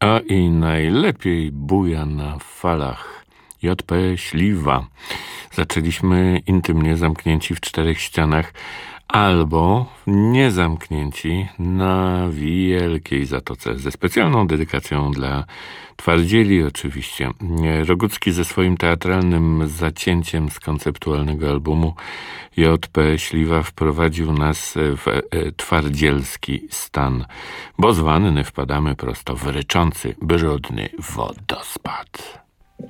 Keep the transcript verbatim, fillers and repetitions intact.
A i najlepiej buja na falach. J P Śliwa. Zaczęliśmy intymnie zamknięci w czterech ścianach albo niezamknięci na wielkiej zatoce ze specjalną dedykacją dla twardzieli oczywiście. Rogucki ze swoim teatralnym zacięciem z konceptualnego albumu J P Śliwa wprowadził nas w twardzielski stan, bo z wanny wpadamy prosto w ryczący, brudny wodospad.